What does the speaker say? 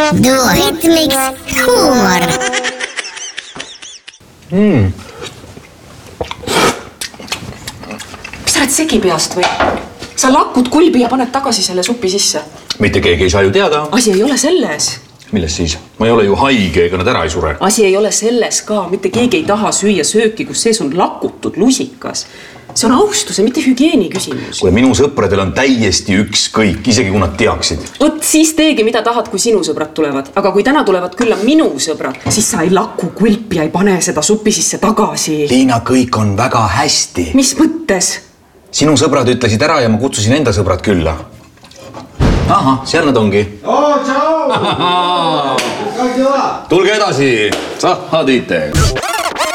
Duohitmiks huumor. Mis sa oled segipeast või? Sa lakud kulbi ja paned tagasi selle supi sisse. Mitte keegi ei saa ju teada. Asi ei ole selles. Milles siis? Ma ei ole ju haige, ega nad ära ei sure. Asi ei ole selles ka. Mitte keegi ei taha süüa sööki, kus sees on lakutud lusikas. See on austuse, mitte hügieeni küsimus. Kui minu sõpradel on täiesti ükskõik, isegi kui nad teaksid. Võt siis teegi, mida tahad, kui sinu sõbrad tulevad. Aga kui täna tulevad külla minu sõbrad, siis sa ei laku kulpi ja ei pane seda supi sisse tagasi. Liina, kõik on väga hästi. Mis mõttes? Sinu sõbrad ütlesid ära ja ma kutsusin enda sõbrad külla. Aha, seal nad ongi. Tšau! Tulge edasi, sahadite.